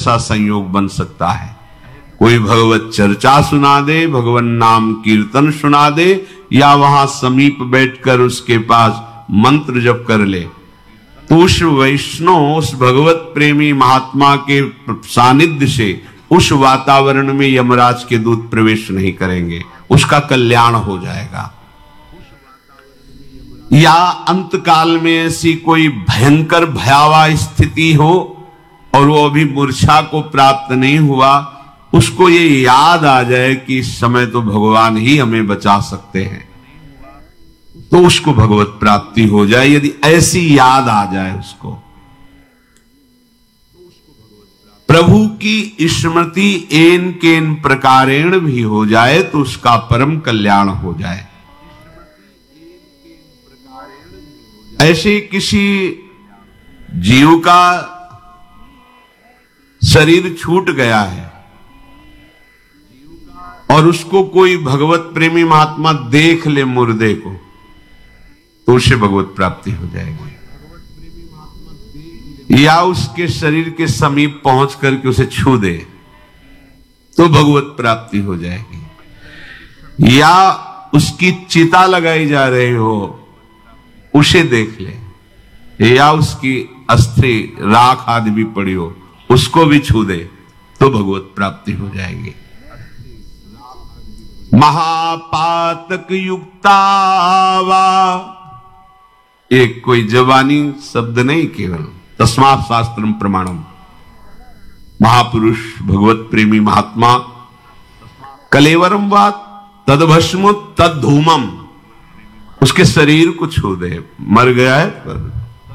ऐसा संयोग बन सकता है। कोई भगवत चर्चा सुना दे, भगवान नाम कीर्तन सुना दे, या वहां समीप बैठकर उसके पास मंत्र जप कर ले, तो उस वैष्णव, उस भगवत प्रेमी महात्मा के सानिध्य से उस वातावरण में यमराज के दूत प्रवेश नहीं करेंगे, उसका कल्याण हो जाएगा। या अंत काल में ऐसी कोई भयंकर भयावह स्थिति हो और वो अभी मूर्छा को प्राप्त नहीं हुआ, उसको ये याद आ जाए कि इस समय तो भगवान ही हमें बचा सकते हैं, तो उसको भगवत प्राप्ति हो जाए। यदि ऐसी याद आ जाए उसको, प्रभु की स्मृति एन केन प्रकारेण भी हो जाए तो उसका परम कल्याण हो जाए। ऐसे किसी जीव का शरीर छूट गया है और उसको कोई भगवत प्रेमी महात्मा देख ले मुर्दे को, तो उसे भगवत प्राप्ति हो जाएगी। या उसके शरीर के समीप पहुंच करके उसे छू दे तो भगवत प्राप्ति हो जाएगी। या उसकी चिता लगाई जा रही हो, उसे देख ले, या उसकी अस्थि राख आदि भी पड़ी हो, उसको भी छू दे तो भगवत प्राप्ति हो जाएगी। महापातक युक्तावा, एक कोई जवानी शब्द नहीं, केवल तस्मात् शास्त्रम प्रमाणम। महापुरुष भगवत प्रेमी महात्मा कलेवरम वा तदभस्म तद धूमम, उसके शरीर को छू दे, मर गया है पर,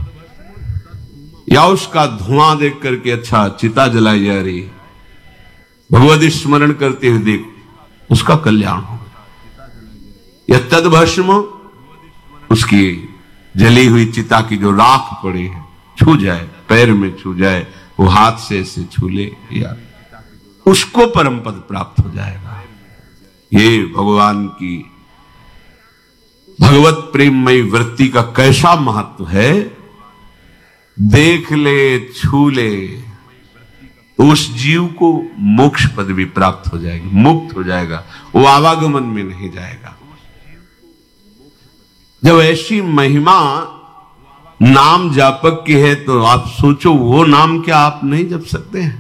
या उसका धुआं देख करके अच्छा चिता जलाई जा रही है, भगवत स्मरण करते हुए देख, उसका कल्याण हो। या तदभस्म, उसकी जली हुई चिता की जो राख पड़ी है छू जाए, पैर में छू जाए, वो हाथ से ऐसे छू ले, या उसको परम पद प्राप्त हो जाएगा। ये भगवान की भगवत प्रेममयी वृत्ति का कैसा महत्व है। देख ले, छू ले, तो उस जीव को मोक्ष पदवी प्राप्त हो जाएगी, मुक्त हो जाएगा, वो आवागमन में नहीं जाएगा। जब ऐसी महिमा नाम जापक की है तो आप सोचो वो नाम क्या आप नहीं जप सकते हैं?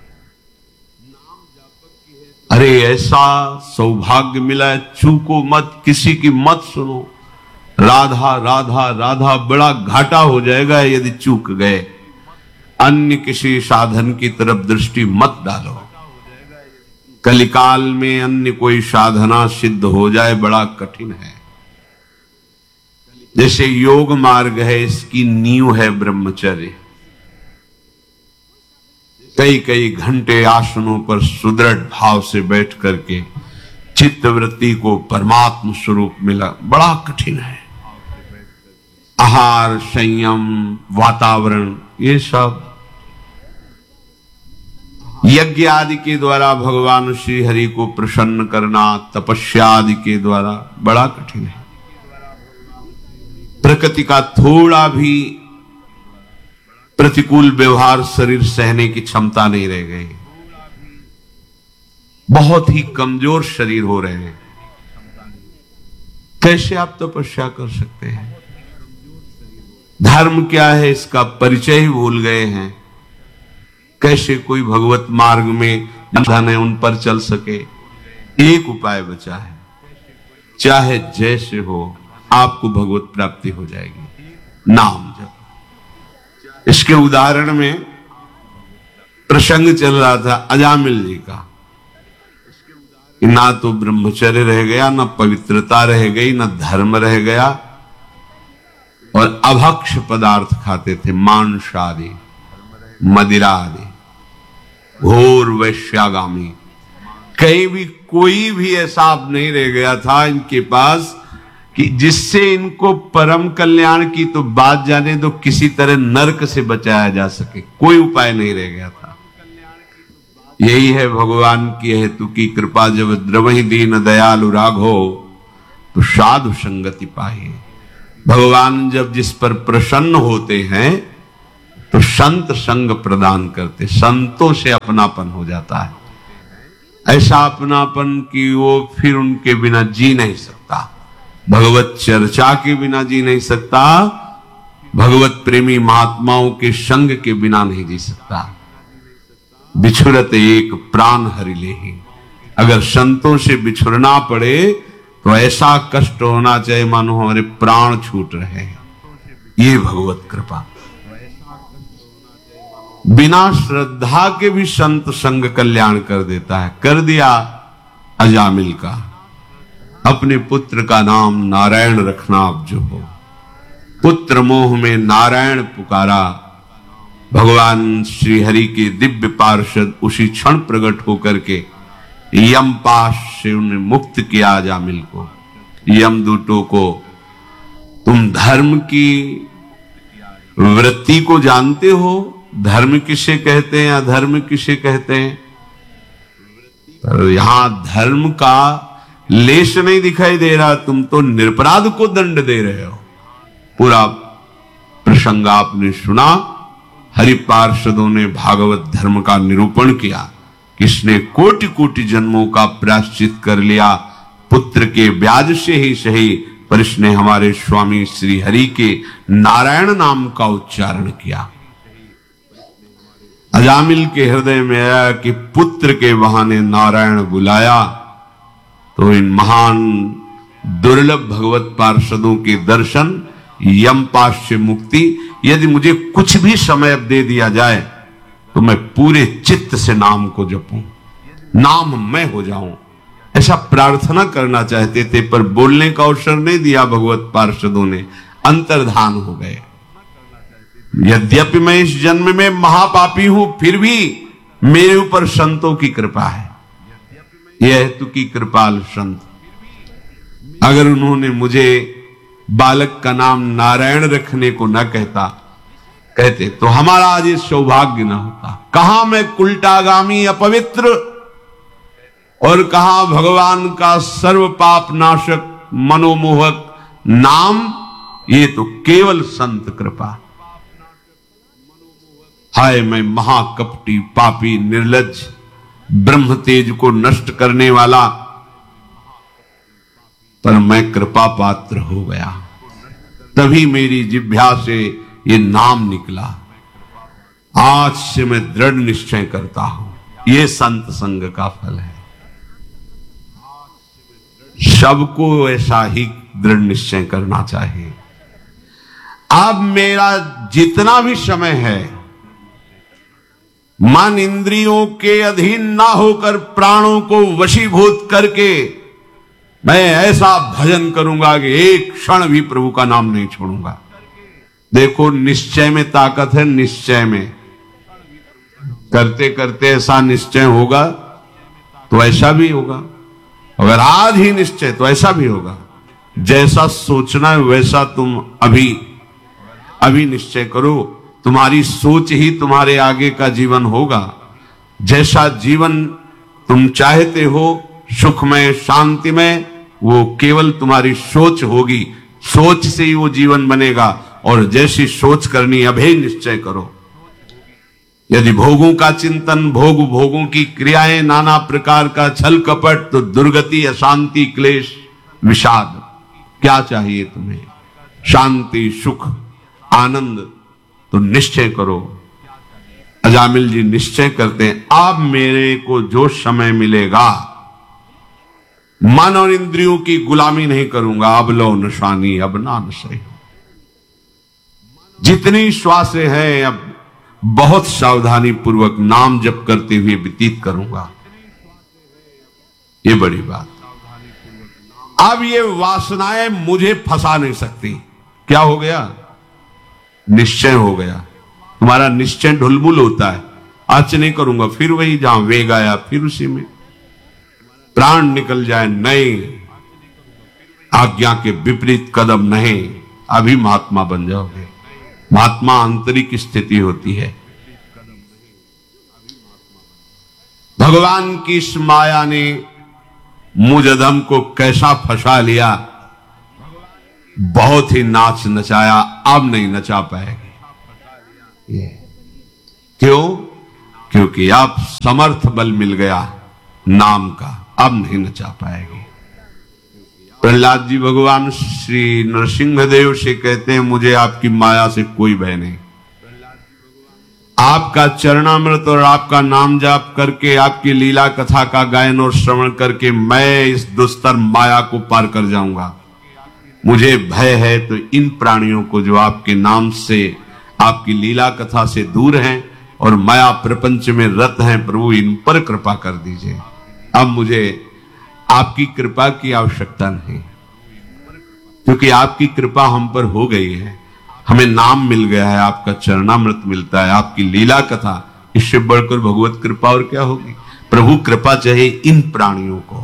अरे ऐसा सौभाग्य मिला है, चूको मत, किसी की मत सुनो। राधा राधा राधा, बड़ा घाटा हो जाएगा यदि चूक गए। अन्य किसी साधन की तरफ दृष्टि मत डालो। कलिकाल में अन्य कोई साधना सिद्ध हो जाए बड़ा कठिन है। जैसे योग मार्ग है, इसकी नींव है ब्रह्मचर्य। कई कई घंटे आसनों पर सुदृढ़ भाव से बैठ करके चित्तवृत्ति को परमात्म स्वरूप मिला, बड़ा कठिन है। आहार, संयम, वातावरण, ये सब यज्ञ आदि के द्वारा भगवान श्री हरि को प्रसन्न करना, तपस्या आदि के द्वारा बड़ा कठिन है। प्रकृति का थोड़ा भी प्रतिकूल व्यवहार शरीर सहने की क्षमता नहीं रह गई। बहुत ही कमजोर शरीर हो रहे हैं। कैसे आप तपस्या कर सकते हैं? धर्म क्या है इसका परिचय ही भूल गए हैं। कैसे कोई भगवत मार्ग में धन है उन पर चल सके? एक उपाय बचा है, चाहे जैसे हो आपको भगवत प्राप्ति हो जाएगी, नाम जप। इसके उदाहरण में प्रसंग चल रहा था अजामिल जी का। ना तो ब्रह्मचर्य रह गया, ना पवित्रता रह गई, ना धर्म रह गया, और अभक्ष पदार्थ खाते थे, मांस आदि, मदिरा आदि, घोर वैश्यागामी। कहीं भी कोई भी ऐसा नहीं रह गया था इनके पास कि जिससे इनको परम कल्याण की तो बात जाने दो, किसी तरह नरक से बचाया जा सके, कोई उपाय नहीं रह गया था। यही है भगवान की हेतु की कृपा, जब द्रवहि दीन दयालु राघो तो साधु संगति पाए। भगवान जब जिस पर प्रसन्न होते हैं तो संत संग प्रदान करते, संतों से अपनापन हो जाता है। ऐसा अपनापन कि वो फिर उनके बिना जी नहीं सकता, भगवत चर्चा के बिना जी नहीं सकता, भगवत प्रेमी महात्माओं के संग के बिना नहीं जी सकता। बिछुरत एक प्राण हरि लेहि, अगर संतों से बिछुड़ना पड़े तो ऐसा कष्ट होना चाहिए मानो हमारे प्राण छूट रहे हैं। ये भगवत कृपा। बिना श्रद्धा के भी संत संग कल्याण कर देता है। कर दिया अजामिल का, अपने पुत्र का नाम नारायण रखना आप जो हो। पुत्र मोह में नारायण पुकारा, भगवान श्री हरि के दिव्य पार्षद उसी क्षण प्रकट होकर के यमपाश से उन्हें मुक्त किया अजामिल को। यमदूतों को, तुम धर्म की वृत्ति को जानते हो, धर्म किसे कहते हैं, अधर्म किसे कहते हैं? पर यहां धर्म का लेश नहीं दिखाई दे रहा, तुम तो निरपराध को दंड दे रहे हो। पूरा प्रसंग आपने सुना, हरि पार्षदों ने भागवत धर्म का निरूपण किया, किसने कोटि कोटि जन्मों का प्रायश्चित कर लिया, पुत्र के ब्याज से ही सही, पर इसने हमारे स्वामी श्री हरि के नारायण नाम का उच्चारण किया। अजामिल के हृदय में आया कि पुत्र के बहाने नारायण बुलाया तो इन महान दुर्लभ भगवत पार्षदों के दर्शन, यमपाश से मुक्ति, यदि मुझे कुछ भी समय अब दे दिया जाए तो मैं पूरे चित्त से नाम को जपूं, नाम मैं हो जाऊं, ऐसा प्रार्थना करना चाहते थे। पर बोलने का अवसर नहीं दिया भगवत पार्षदों ने, अंतर्धान हो गए। यद्यपि मैं इस जन्म में महापापी हूं, फिर भी मेरे ऊपर संतों की कृपा है। यह हेतु की कृपाल संत, अगर उन्होंने मुझे बालक का नाम नारायण रखने को न कहते तो हमारा आज ये सौभाग्य न होता। कहां मैं कुलटागामी अपवित्र और कहां भगवान का सर्व पाप नाशक मनोमोहक नाम, ये तो केवल संत कृपा। हाय मैं महाकपटी पापी निर्लज्ज, ब्रह्म तेज को नष्ट करने वाला, पर मैं कृपा पात्र हो गया, तभी मेरी जिह्वा से ये नाम निकला। आज से मैं दृढ़ निश्चय करता हूं, ये संत संग का फल है। सबको ऐसा ही दृढ़ निश्चय करना चाहिए। अब मेरा जितना भी समय है, मन इंद्रियों के अधीन ना होकर प्राणों को वशीभूत करके मैं ऐसा भजन करूंगा कि एक क्षण भी प्रभु का नाम नहीं छोड़ूंगा। देखो, निश्चय में ताकत है। निश्चय में करते करते ऐसा निश्चय होगा तो ऐसा भी होगा। अगर आज ही निश्चय तो ऐसा भी होगा। जैसा सोचना है वैसा तुम अभी निश्चय करो। तुम्हारी सोच ही तुम्हारे आगे का जीवन होगा। जैसा जीवन तुम चाहते हो, सुखमय शांतिमय, वो केवल तुम्हारी सोच होगी। सोच से ही वो जीवन बनेगा। और जैसी सोच करनी, अभेय निश्चय करो। यदि भोगों का चिंतन, भोगों की क्रियाएं, नाना प्रकार का छल कपट, तो दुर्गति, अशांति, क्लेश, विषाद। क्या चाहिए तुम्हें? शांति, सुख, आनंद। तो निश्चय करो। अजामिल जी निश्चय करते हैं, अब मेरे को जो समय मिलेगा, मन और इंद्रियों की गुलामी नहीं करूंगा। अब लो नशानी अब ना नशे। जितनी श्वासें हैं अब बहुत सावधानी पूर्वक नाम जप करते हुए व्यतीत करूंगा। ये बड़ी बात। अब ये वासनाएं मुझे फंसा नहीं सकती। क्या हो गया? निश्चय हो गया। तुम्हारा निश्चय ढुलमुल होता है। आज नहीं करूंगा, फिर वही जहां वेग आया फिर उसी में प्राण निकल जाए, नहीं, आज्ञा के विपरीत कदम नहीं। अभी महात्मा बन जाओगे। महात्मा आंतरिक स्थिति होती है। भगवान की इस माया ने मुझ अधम को कैसा फंसा लिया। बहुत ही नाच नचाया, अब नहीं नचा पाएगी। ये क्यों? क्योंकि अब समर्थ बल मिल गया नाम का, अब नहीं नचा पाएगी। प्रहलाद जी भगवान श्री नरसिंह देव से कहते हैं, मुझे आपकी माया से कोई भय नहीं। आपका चरणामृत और आपका नाम जाप करके, आपकी लीला कथा का गायन और श्रवण करके मैं इस दुस्तर माया को पार कर जाऊंगा। मुझे भय है तो इन प्राणियों को जो आपके नाम से, आपकी लीला कथा से दूर हैं और माया प्रपंच में रत हैं, प्रभु इन पर कृपा कर दीजिए। अब मुझे आपकी कृपा की आवश्यकता नहीं, क्योंकि आपकी कृपा हम पर हो गई है। हमें नाम मिल गया है, आपका चरणामृत मिलता है, आपकी लीला कथा, इससे बढ़कर भगवत कृपा और क्या होगी। प्रभु कृपा चाहिए इन प्राणियों को।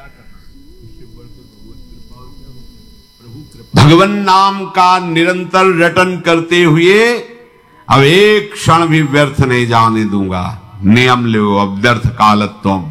भगवान नाम का निरंतर रटन करते हुए अब एक क्षण भी व्यर्थ नहीं जाने दूंगा। नियम लो अब व्यर्थ कालत्वम,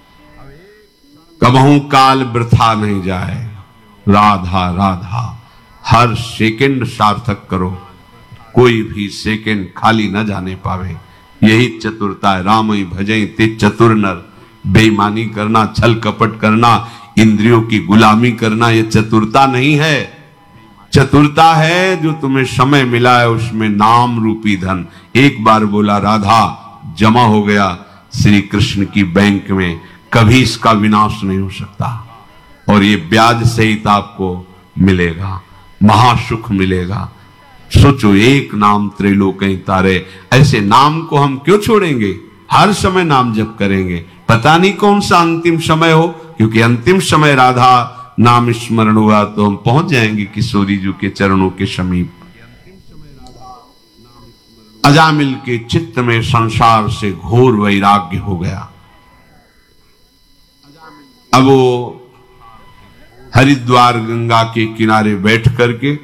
कबहू काल वृथा नहीं जाए। राधा राधा, हर सेकंड सार्थक करो, कोई भी सेकंड खाली न जाने पावे। यही चतुरता है। राम ही भजई ते चतुर नर, बेईमानी करना, छल कपट करना, इंद्रियों की गुलामी करना, यह चतुरता नहीं है। चतुरता है जो तुम्हें समय मिला है उसमें नाम रूपी धन एक बार बोला राधा, जमा हो गया श्री कृष्ण की बैंक में, कभी इसका विनाश नहीं हो सकता। और ये ब्याज सहित आपको मिलेगा, महासुख मिलेगा। सोचो, एक नाम त्रैलोक्य तारे, ऐसे नाम को हम क्यों छोड़ेंगे? हर समय नाम जप करेंगे। पता नहीं कौन सा अंतिम समय हो, क्योंकि अंतिम समय राधा नाम स्मरण हुआ तो हम पहुंच जाएंगे किशोरी जी के चरणों के समीप। अजामिल के चित्त में संसार से घोर वैराग्य हो गया। अब वो हरिद्वार गंगा के किनारे बैठ करके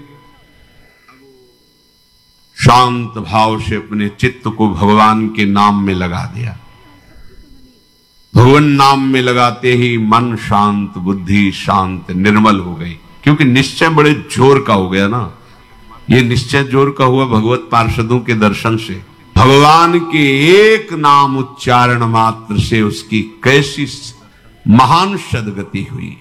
शांत भाव से अपने चित्त को भगवान के नाम में लगा दिया। भगवान नाम में लगाते ही मन शांत, बुद्धि शांत, निर्मल हो गई। क्योंकि निश्चय बड़े जोर का हो गया ना। ये निश्चय जोर का हुआ भगवत पार्षदों के दर्शन से। भगवान के एक नाम उच्चारण मात्र से उसकी कैसी महान सदगति हुई।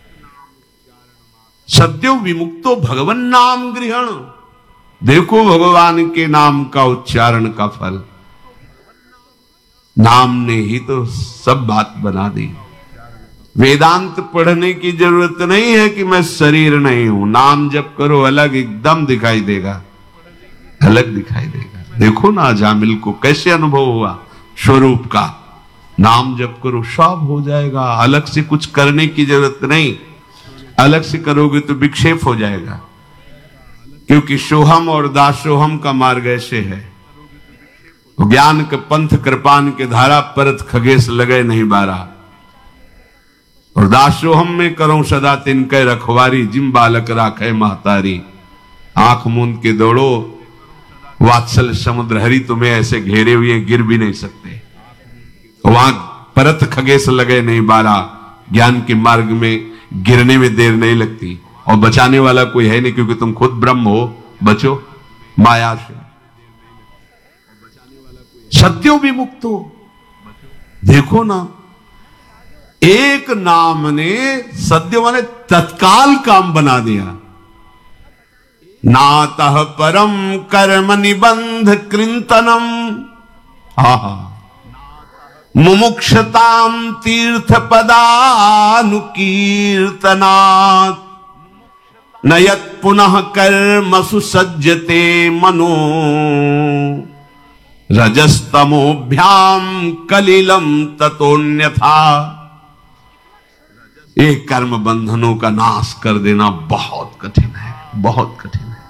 सद्यो विमुक्तो भगवन नाम गृहण। देखो भगवान के नाम का उच्चारण का फल। नाम ने ही तो सब बात बना दी। वेदांत पढ़ने की जरूरत नहीं है कि मैं शरीर नहीं हूं। नाम जप करो, अलग एकदम दिखाई देगा, अलग दिखाई देगा। देखो ना अजामिल को कैसे अनुभव हुआ स्वरूप का। नाम जप करो, सब हो जाएगा। अलग से कुछ करने की जरूरत नहीं। अलग से करोगे तो विक्षेप हो जाएगा, क्योंकि सोहम और दासोहम का मार्ग ऐसे है। ज्ञान के पंथ कृपान के धारा परत खगेश लगे नहीं बारा। और दासोहम में करो सदा तिनके रखवारी, जिम बालक राखे महतारी। आंख मूंद के दौड़ो, वात्सल समुद्र हरि तुम्हें ऐसे घेरे हुए गिर भी नहीं सकते। वहां परत खगेश लगे नहीं बारा। ज्ञान के मार्ग में गिरने में देर नहीं लगती, और बचाने वाला कोई है नहीं, क्योंकि तुम खुद ब्रह्म हो। बचो माया से। सत्यो विमुक्तो। देखो ना, एक नाम ने सद्यो माने तत्काल काम बना दिया। नातः परम कर्म निबंध कृंतनम, आहा, मुमुक्षताम तीर्थ पदानुकीर्तनात्, नयत पुनः कर्मसु सज्जते मनो, रजस्तमोभ्याम कलिलम ततोन्यथा। एक कर्म बंधनों का नाश कर देना बहुत कठिन है, बहुत कठिन है।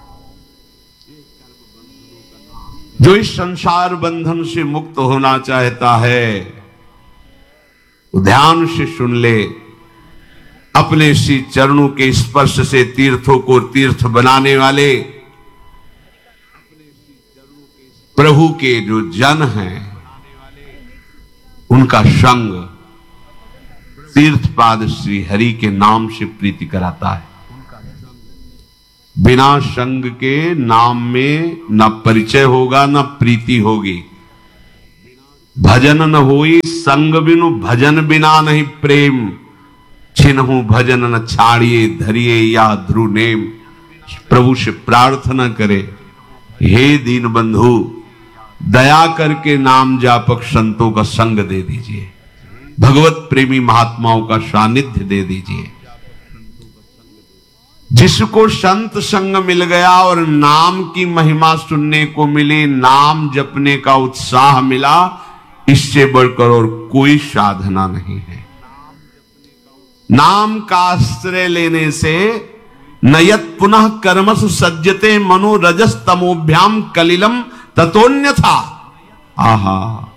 जो इस संसार बंधन से मुक्त होना चाहता है, ध्यान से सुन ले। अपने श्री चरणों के स्पर्श से तीर्थों को तीर्थ बनाने वाले प्रभु के जो जन हैं, उनका संग तीर्थपाद श्री हरि के नाम से प्रीति कराता है। बिना संग के नाम में न परिचय होगा, न प्रीति होगी। भजन न होई संग बिनु, भजन बिना नहीं प्रेम, छिन्हु भजन न छाड़िए, धरिए या ध्रुव नेम। प्रभु से प्रार्थना करे, हे दीन बंधु दया करके नाम जापक संतों का संग दे दीजिए, भगवत प्रेमी महात्माओं का सानिध्य दे दीजिए। जिसको संत संग मिल गया और नाम की महिमा सुनने को मिली, नाम जपने का उत्साह मिला, इससे बढ़कर और कोई साधना नहीं है। नाम का आश्रय लेने से नयत पुनः कर्मसु सज्जते मनो रजस तमोभ्याम कलिलम ततोन्यथा। आहा,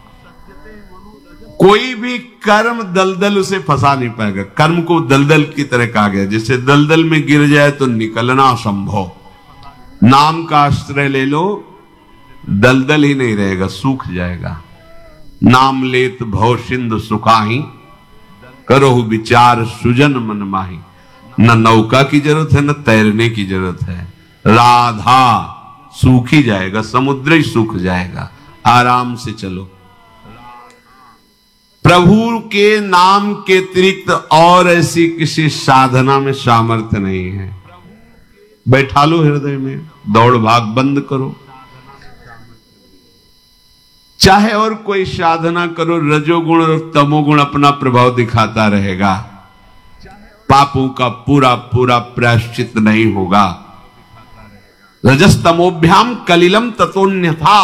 कोई भी कर्म दलदल उसे फंसा नहीं पाएगा। कर्म को दलदल की तरह कहा गया, जैसे दलदल में गिर जाए तो निकलना असंभव। नाम का आश्रय ले लो, दलदल ही नहीं रहेगा, सूख जाएगा। नाम लेत भव सिंधु सुखाही, करो विचार सुजन मन माही। न नौका की जरूरत है, न तैरने की जरूरत है। राधा सूख ही जाएगा, समुद्र ही सूख जाएगा। आराम से चलो। प्रभु के नाम के अतिरिक्त और ऐसी किसी साधना में सामर्थ्य नहीं है। बैठा लो हृदय में, दौड़ भाग बंद करो। चाहे और कोई साधना करो, रजोगुण और तमोगुण अपना प्रभाव दिखाता रहेगा। पापों का पूरा पूरा प्रायश्चित नहीं होगा। रजस तमोभ्याम कलिलम ततोन्यथा।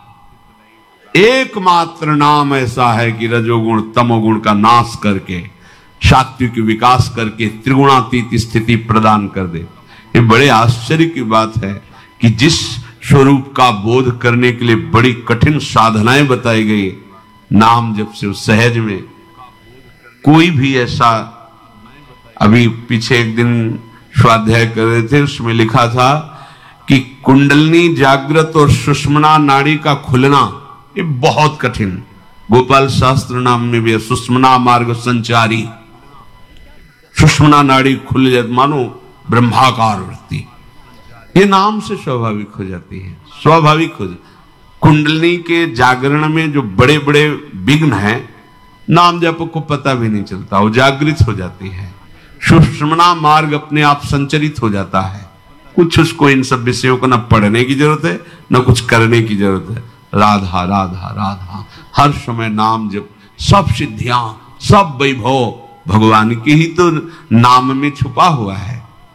एकमात्र नाम ऐसा है कि रजोगुण तमोगुण का नाश करके, सात्विक विकास करके त्रिगुणातीत स्थिति प्रदान कर दे। ये बड़े आश्चर्य की बात है कि जिस स्वरूप का बोध करने के लिए बड़ी कठिन साधनाएं बताई गई, नाम जब से सहज में कोई भी ऐसा। अभी पीछे एक दिन स्वाध्याय कर रहे थे, उसमें लिखा था कि कुंडलनी जागृत और सुषुम्ना नाड़ी का खुलना ये बहुत कठिन। गोपाल शास्त्र नाम में भी सुषुम्ना मार्ग संचारी, सुषुम्ना नाड़ी खुल जाती मानो ब्रह्माकार वृत्ति, ये नाम से स्वाभाविक हो जाती है। स्वाभाविक हो जाती। कुंडलनी के जागरण में जो बड़े बड़े विघ्न हैं, नाम जप को पता भी नहीं चलता, वो जागृत हो जाती है। सुषुम्ना मार्ग अपने आप संचरित हो जाता है। कुछ उसको इन सब विषयों को न पढ़ने की जरूरत है, न कुछ करने की जरूरत है। राधा राधा राधा, हर समय नाम जप। सब सिद्धियां, सब वैभव भगवान की ही तो नाम में छुपा हुआ है।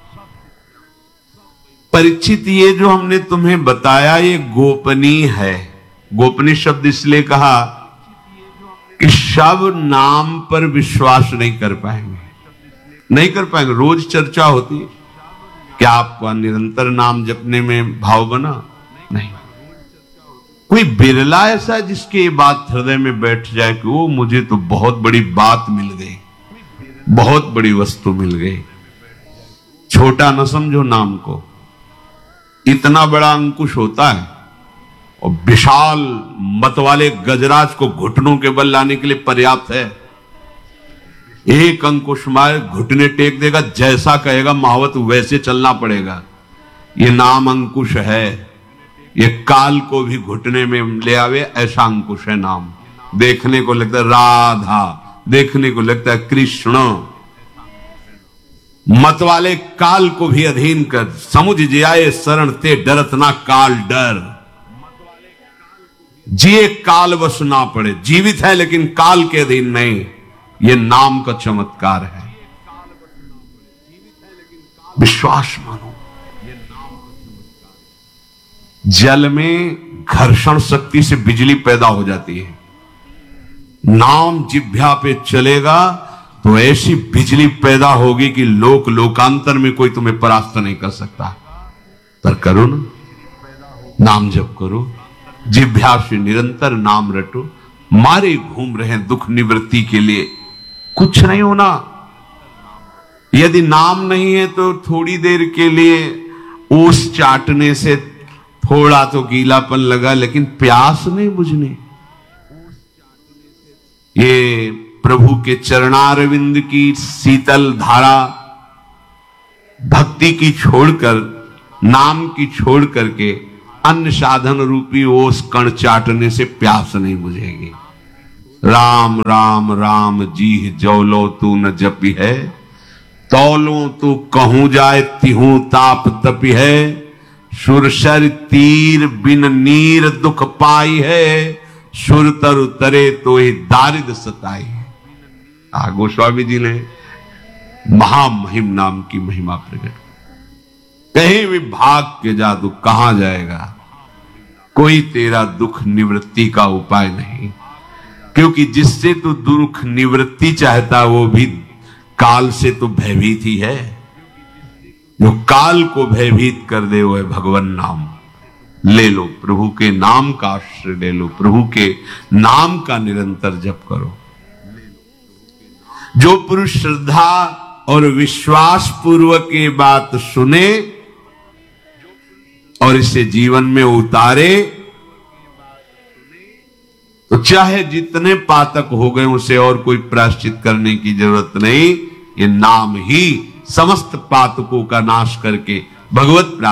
परीक्षित, ये जो हमने तुम्हें बताया ये गोपनीय है। गोपनीय शब्द इसलिए कहा कि सब नाम पर विश्वास नहीं कर पाएंगे, नहीं कर पाएंगे। रोज चर्चा होती है, क्या आपका निरंतर नाम जपने में भाव बना? नहीं। कोई बिरला ऐसा जिसकी ये बात हृदय में बैठ जाए कि वो मुझे तो बहुत बड़ी बात मिल गई, बहुत बड़ी वस्तु मिल गई। छोटा न समझो नाम को, इतना बड़ा अंकुश होता है और विशाल मत वाले गजराज को घुटनों के बल लाने के लिए पर्याप्त है। एक अंकुश मार घुटने टेक देगा, जैसा कहेगा महावत वैसे चलना पड़ेगा। ये नाम अंकुश है, ये काल को भी घुटने में ले आवे, ऐसा अंकुश है नाम। देखने को लगता है राधा, देखने को लगता है कृष्ण। मत वाले काल को भी अधीन कर, समुझ जियाए शरण ते डरत ना काल डर। जिए काल वश ना पड़े, जीवित है लेकिन काल के अधीन नहीं। ये नाम का चमत्कार है। विश्वास मानो। जल में घर्षण शक्ति से बिजली पैदा हो जाती है। नाम जिह्वा पे चलेगा तो ऐसी बिजली पैदा होगी कि लोक लोकांतर में कोई तुम्हें परास्त नहीं कर सकता। पर करो ना, नाम जप करो, जिह्वा से निरंतर नाम रटो। मारे घूम रहे दुख निवृत्ति के लिए, कुछ नहीं होना। यदि नाम नहीं है तो थोड़ी देर के लिए ओस चाटने से थोड़ा तो गीलापन लगा, लेकिन प्यास नहीं बुझनी। ये प्रभु के चरणारविंद की शीतल धारा, भक्ति की छोड़कर, नाम की छोड़ करके अन्य साधन रूपी ओस कण चाटने से प्यास नहीं बुझेगी। राम राम राम जीह जौलो तू न जपी है, तौलों तू कहूं जाए तिहूं ताप तपी है, सुरसर तीर बिन नीर दुख पाई है, सुर तरु तरे तो ही दारिद सताई है। गोस्वामी जी ने महामहिम नाम की महिमा प्रकट, कहीं भी भाग के जा तो कहां जाएगा, कोई तेरा दुख निवृत्ति का उपाय नहीं, क्योंकि जिससे तू दुख निवृत्ति चाहता वो भी काल से तो भयभीत ही है। जो काल को भयभीत कर दे वो है भगवान नाम। ले लो प्रभु के नाम का आश्रय, ले लो प्रभु के नाम का निरंतर जप करो। जो पुरुष श्रद्धा और विश्वास पूर्वक ये बात सुने और इसे जीवन में उतारे, तो चाहे जितने पातक हो गए उसे और कोई प्रायश्चित करने की जरूरत नहीं। ये नाम ही समस्त पातकों का नाश करके भगवत प्राप्ति